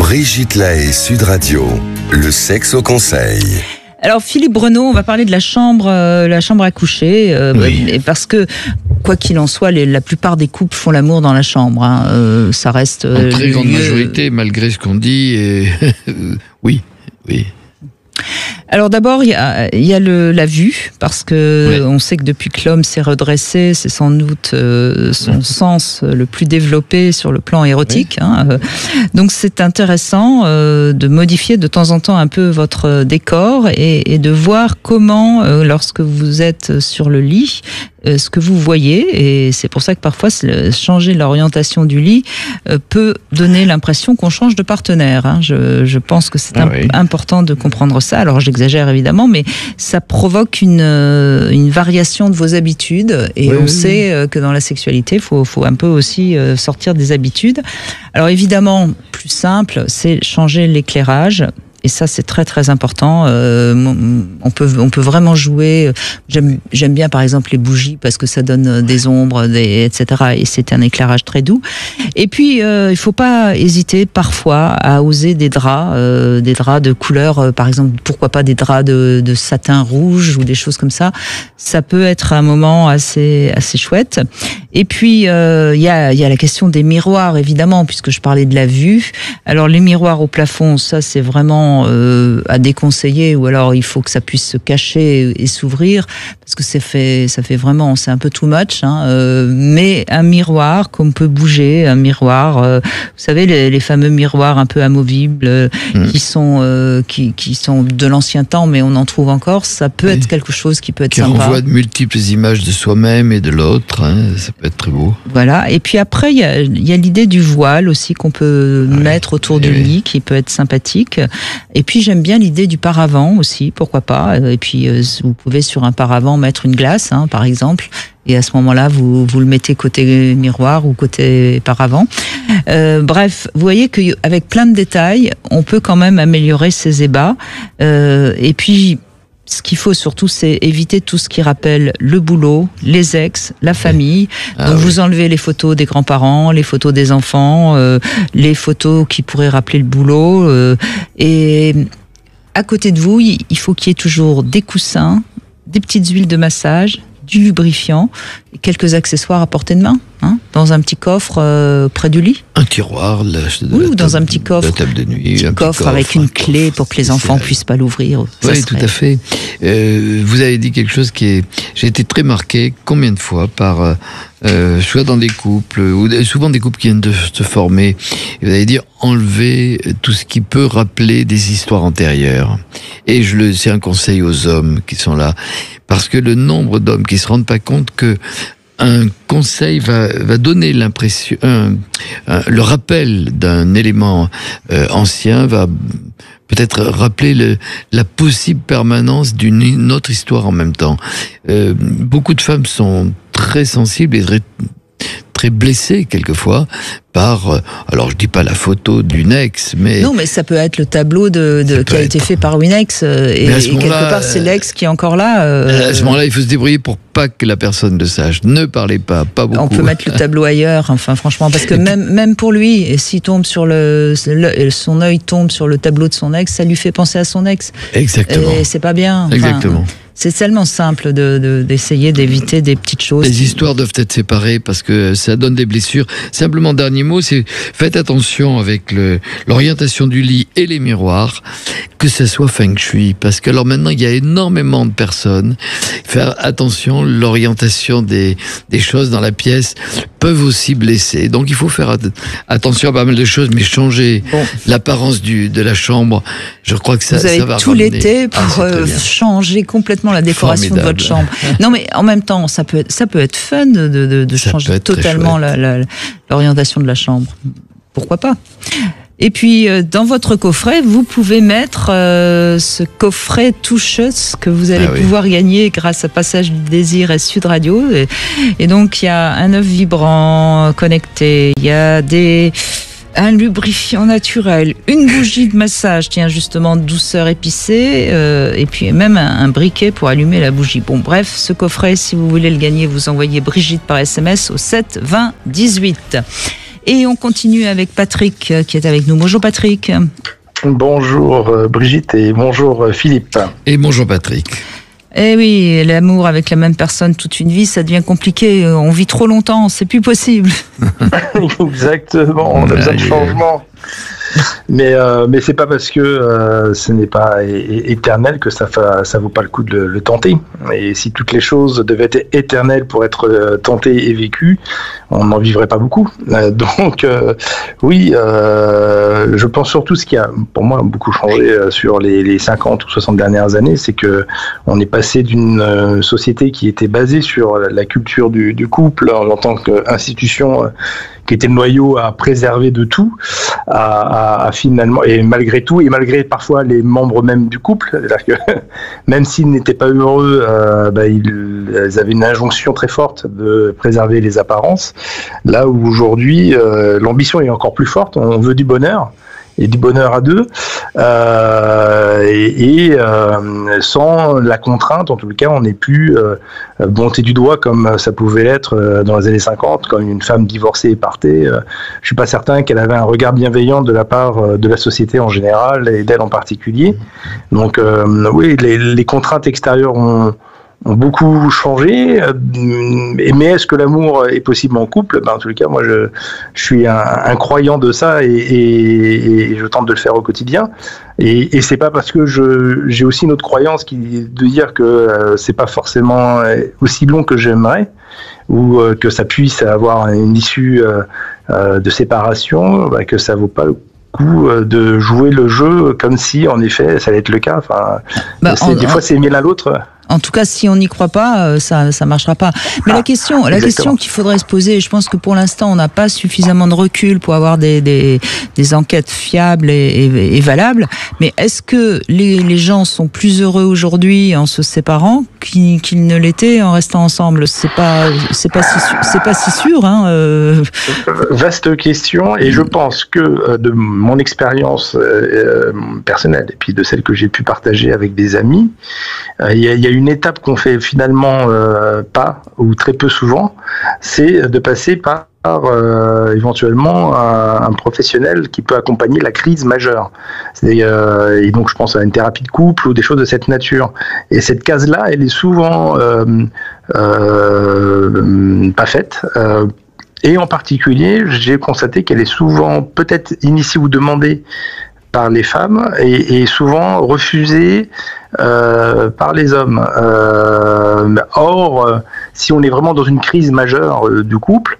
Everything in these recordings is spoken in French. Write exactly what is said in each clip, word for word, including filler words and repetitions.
Brigitte Lahaie, Sud Radio, le sexe au conseil. Alors Philippe Breneau, on va parler de la chambre, euh, la chambre à coucher, euh, oui. Parce que quoi qu'il en soit, les, la plupart des couples font l'amour dans la chambre. Hein, euh, ça reste en très lieu... grande majorité, malgré ce qu'on dit. Et... oui, oui. Alors d'abord, il y a, y a le, la vue, parce que ouais. on sait que depuis que l'homme s'est redressé, c'est sans doute euh, son mmh. sens le plus développé sur le plan érotique. Ouais. Hein. Donc c'est intéressant euh, de modifier de temps en temps un peu votre décor et, et de voir comment, euh, lorsque vous êtes sur le lit, euh, ce que vous voyez. Et c'est pour ça que parfois changer l'orientation du lit euh, peut donner l'impression qu'on change de partenaire. Hein. Je, je pense que c'est ah, oui. important de comprendre ça. Alors j'exagère évidemment, mais ça provoque une, une variation de vos habitudes et oui, on oui, sait oui. que dans la sexualité, il faut, faut un peu aussi sortir des habitudes. Alors évidemment, plus simple, c'est changer l'éclairage. Et ça, c'est très très important. Euh, on peut on peut vraiment jouer. J'aime j'aime bien par exemple les bougies parce que ça donne des ombres, des, et cetera. Et c'est un éclairage très doux. Et puis euh, il faut pas hésiter parfois à oser des draps, euh, des draps de couleur, euh, par exemple pourquoi pas des draps de, de satin rouge ou des choses comme ça. Ça peut être un moment assez assez chouette. Et puis il euh, y a il y a la question des miroirs évidemment puisque je parlais de la vue. Alors les miroirs au plafond, ça c'est vraiment Euh, à déconseiller ou alors il faut que ça puisse se cacher et, et s'ouvrir parce que c'est fait, ça fait vraiment, c'est un peu too much. Hein, euh, mais un miroir qu'on peut bouger, un miroir, euh, vous savez les, les fameux miroirs un peu amovibles euh, mmh. qui sont euh, qui, qui sont de l'ancien temps, mais on en trouve encore. Ça peut oui. être quelque chose qui peut être qui sympa. Qui renvoie de multiples images de soi-même et de l'autre. Hein, ça peut être très beau. Voilà. Et puis après il y a, y a l'idée du voile aussi qu'on peut oui. mettre autour oui. du oui. lit, qui peut être sympathique. Et puis j'aime bien l'idée du paravent aussi, pourquoi pas. Et puis euh, vous pouvez sur un paravent mettre une glace, hein, par exemple. Et à ce moment-là, vous, vous le mettez côté miroir ou côté paravent. Euh, bref, vous voyez qu'avec plein de détails, on peut quand même améliorer ses ébats. Euh, et puis... Ce qu'il faut surtout, c'est éviter tout ce qui rappelle le boulot, les ex, la famille. Ah, Donc oui. vous enlevez les photos des grands-parents, les photos des enfants, euh, les photos qui pourraient rappeler le boulot. Euh, et à côté de vous, il faut qu'il y ait toujours des coussins, des petites huiles de massage, du lubrifiant et quelques accessoires à portée de main, hein, dans un petit coffre euh, près du lit. Un tiroir, de la, de oui, la ou dans table, un petit coffre. La table de nuit, un petit un coffre, petit coffre avec une clé pour que les enfants ne puissent pas l'ouvrir. Oui, serait... tout à fait. Euh, vous avez dit quelque chose qui est... J'ai été très marqué combien de fois par... Euh, Euh, soit dans des couples, ou souvent des couples qui viennent de se former, vous allez dire enlever tout ce qui peut rappeler des histoires antérieures. Et je le, c'est un conseil aux hommes qui sont là, parce que le nombre d'hommes qui se rendent pas compte que un conseil va, va donner l'impression, un, un, le rappel d'un élément euh, ancien va peut-être rappeler le, la possible permanence d'une autre histoire en même temps. Euh, beaucoup de femmes sont très sensibles et très, très blessées quelquefois par, alors je dis pas la photo d'une ex, mais... Non, mais ça peut être le tableau de, de qui a être... été fait par une ex, et, et quelque part c'est l'ex qui est encore là. Euh... À ce moment-là, il faut se débrouiller pour pas que la personne le sache. Ne parlez pas, pas beaucoup. On peut mettre le tableau ailleurs, enfin franchement, parce que même, même pour lui, et s'il tombe sur le, le, son œil tombe sur le tableau de son ex, ça lui fait penser à son ex. Exactement. Et c'est pas bien. Enfin, exactement. C'est tellement simple de, de, d'essayer d'éviter des petites choses. Les histoires doivent être séparées parce que ça donne des blessures. Simplement, dernier mot, c'est faites attention avec le, l'orientation du lit et les miroirs, que ça soit feng shui. Parce que alors maintenant, il y a énormément de personnes. Faire attention, l'orientation des, des choses dans la pièce peuvent aussi blesser. Donc il faut faire attention à pas mal de choses, mais changer bon. l'apparence du, de la chambre, je crois que ça, Vous avez ça va tout ramener. l'été pour ah, euh, changer complètement la décoration Formidable. de votre chambre. Non, mais en même temps, ça peut être, ça peut être fun de, de, de changer totalement la, la, l'orientation de la chambre. Pourquoi pas ? Et puis, euh, dans votre coffret, vous pouvez mettre euh, ce coffret toucheuse que vous allez ah oui. pouvoir gagner grâce à Passage du Désir et Sud Radio. Et, et donc, il y a un œuf vibrant connecté, il y a des... un lubrifiant naturel, une bougie de massage, tiens justement douceur épicée, euh, et puis même un, un briquet pour allumer la bougie. Bon bref, ce coffret, si vous voulez le gagner, vous envoyez Brigitte par S M S au sept vingt dix-huit. Et on continue avec Patrick qui est avec nous. Bonjour Patrick. Bonjour Brigitte et bonjour Philippe. Et bonjour Patrick. Eh oui, l'amour avec la même personne toute une vie, ça devient compliqué. On vit trop longtemps, c'est plus possible. Exactement, on a besoin de changement. Mais euh, mais c'est pas parce que euh, ce n'est pas é- éternel que ça fa- ça vaut pas le coup de le, le tenter. Et si toutes les choses devaient être éternelles pour être euh, tentées et vécues, on n'en vivrait pas beaucoup. Euh, donc euh, oui, euh, je pense surtout ce qui a pour moi beaucoup changé euh, sur les, les cinquante ou soixante dernières années, c'est que on est passé d'une euh, société qui était basée sur la, la culture du, du couple en, en tant qu'institution euh, qui était le noyau à préserver de tout, à, à, à finalement, et malgré tout, et malgré parfois les membres même du couple, c'est-à-dire que même s'ils n'étaient pas heureux, euh, bah, ils, ils avaient une injonction très forte de préserver les apparences, là où aujourd'hui, euh, l'ambition est encore plus forte, on veut du bonheur, et du bonheur à deux, euh, et, et euh, sans la contrainte, en tout cas, on n'est plus euh, monté du doigt comme ça pouvait l'être euh, dans les années cinquante, quand une femme divorcée partait. Euh, je suis pas certain qu'elle avait un regard bienveillant de la part euh, de la société en général et d'elle en particulier. Donc, euh, oui, les, les contraintes extérieures ont ont beaucoup changé, mais est-ce que l'amour est possible en couple? Ben, en tout cas, moi, je, je suis un, un croyant de ça et, et, et je tente de le faire au quotidien. Et, et c'est pas parce que je, j'ai aussi une autre croyance qui de dire que euh, c'est pas forcément aussi long que j'aimerais ou euh, que ça puisse avoir une issue euh, euh, de séparation, ben, que ça vaut pas le coup de jouer le jeu comme si, en effet, ça allait être le cas. Enfin, bah, c'est, en, des fois, c'est aimer l'un l'autre. En tout cas, si on n'y croit pas, ça ça marchera pas. Mais ah, la question, la question qu'il faudrait se poser, et je pense que pour l'instant, on n'a pas suffisamment de recul pour avoir des des, des enquêtes fiables et, et, et valables. Mais est-ce que les, les gens sont plus heureux aujourd'hui en se séparant qu'ils, qu'ils ne l'étaient en restant ensemble? C'est pas c'est pas si c'est pas si sûr. Hein, euh... Vaste question. Et je pense que de mon expérience euh, personnelle et puis de celle que j'ai pu partager avec des amis, il y a, il y a une étape qu'on fait finalement euh, pas ou très peu souvent, c'est de passer par euh, éventuellement un, un professionnel qui peut accompagner la crise majeure. C'est, euh, et donc je pense à une thérapie de couple ou des choses de cette nature. Et cette case-là, elle est souvent euh, euh, pas faite. Euh, et en particulier, j'ai constaté qu'elle est souvent peut-être initiée ou demandée par les femmes et, et souvent refusée euh, par les hommes. Euh, or, euh, si on est vraiment dans une crise majeure euh, du couple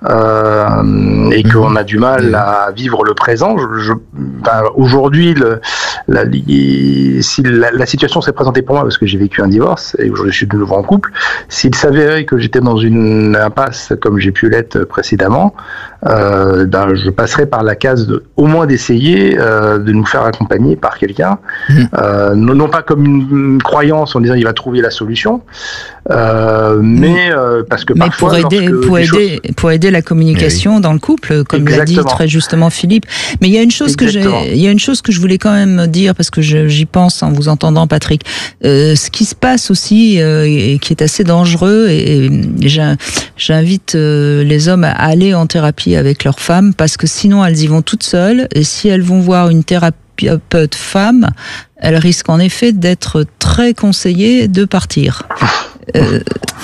euh, et qu'on a du mal à vivre le présent, je, je, ben, aujourd'hui, le, la, si la, la situation s'est présentée pour moi parce que j'ai vécu un divorce et aujourd'hui je suis de nouveau en couple, s'il s'avérait que j'étais dans une impasse comme j'ai pu l'être précédemment, Euh, ben, je passerai par la case de, au moins d'essayer euh, de nous faire accompagner par quelqu'un, mmh. euh, non, non pas comme une, une croyance en disant il va trouver la solution, euh, mais euh, parce que mais parfois pour aider, pour aider, choses... pour aider la communication oui. dans le couple, comme Exactement. l'a dit très justement Philippe. Mais il y a une chose Exactement. que j'ai, il y a une chose que je voulais quand même dire parce que je, j'y pense en vous entendant, Patrick. Euh, ce qui se passe aussi euh, et qui est assez dangereux, et, et j'invite euh, les hommes à aller en thérapie avec leurs femmes, parce que sinon elles y vont toutes seules, et si elles vont voir une thérapeute femme, elles risquent en effet d'être très conseillées de partir. Euh...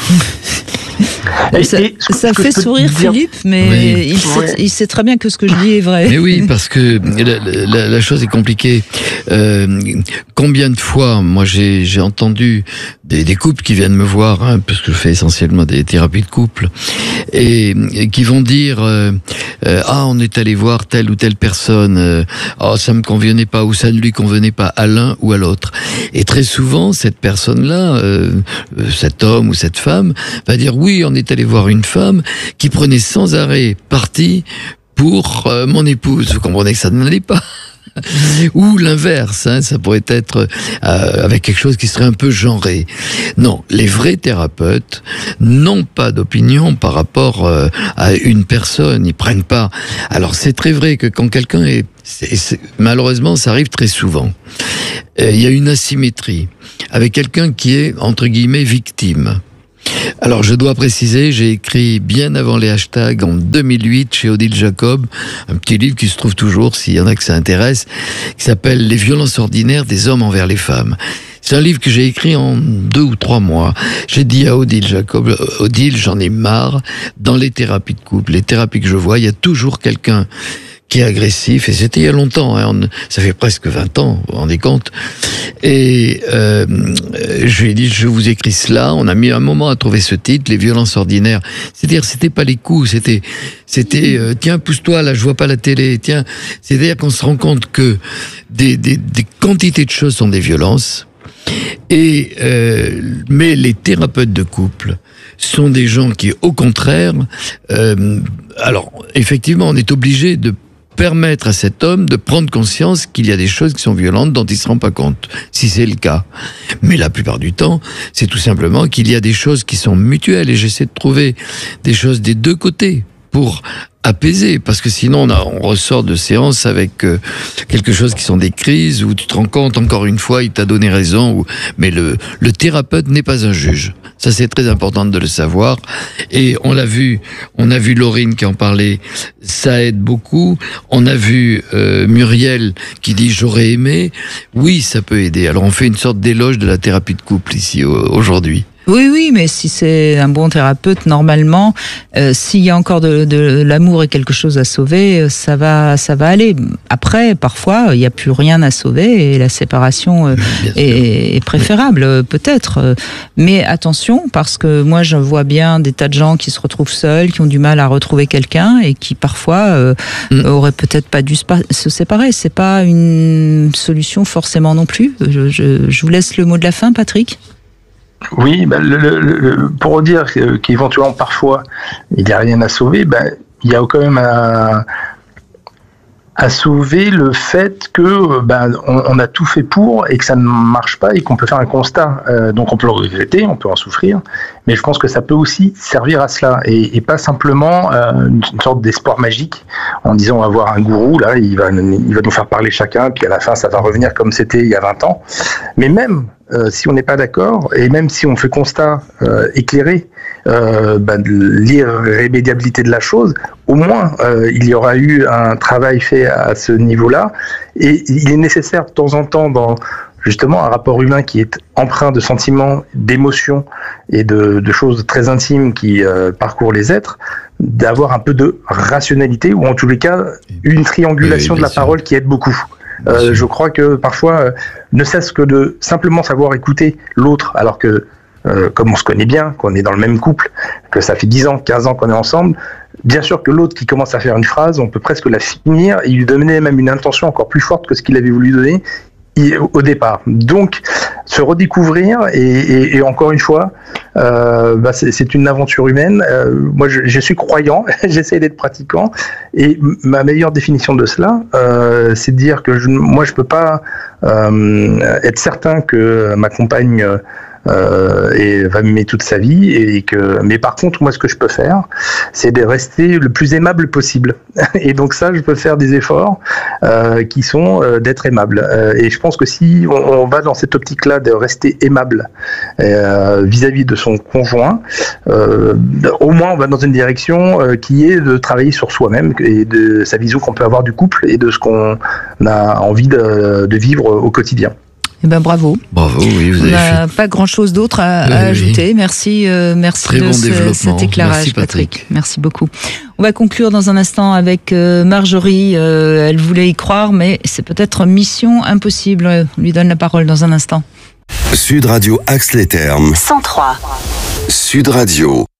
Et, ça, et ça fait sourire Philippe, mais oui. il, sait, ouais. il sait très bien que ce que je dis est vrai. Mais oui, parce que la, la, la chose est compliquée. Euh, combien de fois, moi j'ai, j'ai entendu des, des couples qui viennent me voir, hein, parce que je fais essentiellement des thérapies de couple, et, et qui vont dire euh, euh, ah, on est allé voir telle ou telle personne, euh, oh, ça me convenait pas ou ça ne lui convenait pas à l'un ou à l'autre. Et très souvent, cette personne-là, euh, cet homme ou cette femme, va dire oui, on est allé voir une femme qui prenait sans arrêt parti pour euh, mon épouse. Vous comprenez que ça n'allait pas. Ou l'inverse, hein, ça pourrait être euh, avec quelque chose qui serait un peu genré. Non, les vrais thérapeutes n'ont pas d'opinion par rapport euh, à une personne. Ils prennent pas. Alors c'est très vrai que quand quelqu'un est, c'est, c'est, malheureusement, ça arrive très souvent. Il euh, y a une asymétrie avec quelqu'un qui est entre guillemets victime. Alors, je dois préciser, j'ai écrit bien avant les hashtags, en deux mille huit, chez Odile Jacob, un petit livre qui se trouve toujours, s'il y en a que ça intéresse, qui s'appelle « Les violences ordinaires des hommes envers les femmes ». C'est un livre que j'ai écrit en deux ou trois mois. J'ai dit à Odile Jacob, Odile, j'en ai marre. Dans les thérapies de couple, les thérapies que je vois, il y a toujours quelqu'un qui est agressif, et c'était il y a longtemps, hein, on, ça fait presque vingt ans, vous vous rendez compte. Et euh, je lui ai dit, je vous écris cela, on a mis un moment à trouver ce titre, Les violences ordinaires. C'est-à-dire, c'était pas les coups, c'était, c'était, euh, tiens, pousse-toi, là, je vois pas la télé, tiens. C'est-à-dire qu'on se rend compte que des, des, des quantités de choses sont des violences, et euh, mais les thérapeutes de couple sont des gens qui, au contraire, euh, alors, effectivement, on est obligé de permettre à cet homme de prendre conscience qu'il y a des choses qui sont violentes dont il ne se rend pas compte, si c'est le cas. Mais la plupart du temps, c'est tout simplement qu'il y a des choses qui sont mutuelles, et j'essaie de trouver des choses des deux côtés pour apaiser, parce que sinon on, a, on ressort de séance avec euh, quelque chose qui sont des crises où tu te rends compte, encore une fois, il t'a donné raison, ou... mais le, le thérapeute n'est pas un juge. Ça, c'est très important de le savoir. Et on l'a vu, on a vu Laurine qui en parlait, ça aide beaucoup. On a vu euh, Muriel qui dit « j'aurais aimé ». Oui, ça peut aider. Alors on fait une sorte d'éloge de la thérapie de couple ici aujourd'hui. Oui, oui, mais si c'est un bon thérapeute, normalement, euh, s'il y a encore de, de l'amour et quelque chose à sauver, ça va, ça va aller. Après, parfois, il n'y a plus rien à sauver et la séparation euh, est, est préférable, peut-être. Mais attention, parce que moi, je vois bien des tas de gens qui se retrouvent seuls, qui ont du mal à retrouver quelqu'un et qui parfois euh, mm. auraient peut-être pas dû se séparer. C'est pas une solution forcément non plus. Je, je, je vous laisse le mot de la fin, Patrick. Oui, ben le, le, le, pour dire qu'éventuellement parfois il n'y a rien à sauver, ben, il y a quand même à, à sauver le fait que ben, on, on a tout fait pour et que ça ne marche pas et qu'on peut faire un constat. Euh, donc on peut le regretter, on peut en souffrir, mais je pense que ça peut aussi servir à cela et, et pas simplement euh, une, une sorte d'espoir magique en disant on va avoir un gourou, là il va, il va nous faire parler chacun, puis à la fin ça va revenir comme c'était il y a vingt ans. Mais même Euh, si on n'est pas d'accord, et même si on fait constat euh, éclairé euh, bah, de l'irrémédiabilité de la chose, au moins euh, il y aura eu un travail fait à ce niveau-là, et il est nécessaire de temps en temps dans justement un rapport humain qui est empreint de sentiments, d'émotions et de, de choses très intimes qui euh, parcourent les êtres, d'avoir un peu de rationalité, ou en tous les cas une triangulation oui, de la sûr. parole qui aide beaucoup. Euh, je crois que parfois, euh, ne cesse que de simplement savoir écouter l'autre, alors que, euh, comme on se connaît bien, qu'on est dans le même couple, que ça fait dix ans, quinze ans qu'on est ensemble, bien sûr que l'autre qui commence à faire une phrase, on peut presque la finir et lui donner même une intention encore plus forte que ce qu'il avait voulu donner au départ. Donc, se redécouvrir et, et, et encore une fois, euh, bah c'est, c'est une aventure humaine. Euh, moi, je, je suis croyant, j'essaie d'être pratiquant, et ma meilleure définition de cela, euh, c'est de dire que je, moi, je peux pas euh, être certain que ma compagne euh, et va m'aimer toute sa vie, et que, mais par contre, moi, ce que je peux faire, c'est de rester le plus aimable possible. Et donc ça, je peux faire des efforts euh, qui sont euh, d'être aimable. Euh, et je pense que si on, on va dans cette optique-là de rester aimable euh, vis-à-vis de son conjoint, euh, au moins on va dans une direction euh, qui est de travailler sur soi-même et de sa vision qu'on peut avoir du couple et de ce qu'on a envie de, de vivre au quotidien. Eh ben bravo. Bravo, oui, vous avez On n'a fait... pas grand-chose d'autre à, oui, à oui. ajouter. Merci, euh, merci Très de bon ce, développement. cet éclairage, Merci, Patrick. Patrick. Merci beaucoup. On va conclure dans un instant avec euh, Marjorie. Euh, elle voulait y croire, mais c'est peut-être mission impossible. On lui donne la parole dans un instant. Sud Radio Axe les Thermes. cent trois. Sud Radio.